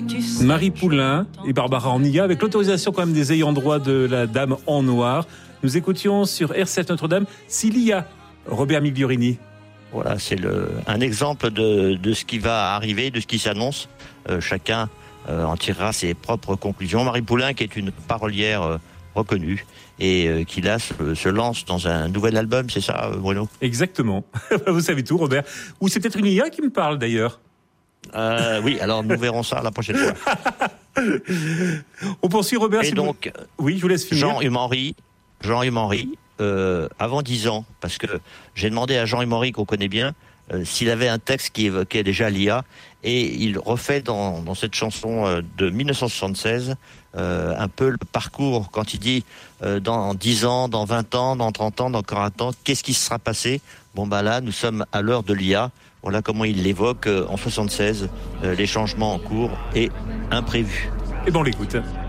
Marie Poulain et Barbara Anilla, avec l'autorisation quand même des ayants droit de la Dame en Noir. Nous écoutions sur RCF Notre-Dame Cilia, Robert Migliorini. Voilà, c'est un exemple de ce qui va arriver, de ce qui s'annonce. Chacun en tirera ses propres conclusions. Marie Poulain, qui est une parolière reconnue et qui là se lance dans un nouvel album, c'est ça, Bruno ? Exactement. Vous savez tout, Robert. Ou c'est peut-être une IA qui me parle d'ailleurs. Oui, alors nous verrons ça la prochaine fois. On poursuit, Robert. Et donc, oui, je vous laisse finir. Jean-Yves Henry, avant 10 ans, parce que j'ai demandé à Jean-Yves Henry, qu'on connaît bien, s'il avait un texte qui évoquait déjà l'IA, et il refait dans cette chanson de 1976 un peu le parcours, quand il dit dans 10 ans, dans 20 ans, dans 30 ans, dans 40 ans, qu'est-ce qui se sera passé ? Bon ben là, nous sommes à l'heure de l'IA. Voilà comment il l'évoque en 76, les changements en cours et imprévus. Et bon, on l'écoute.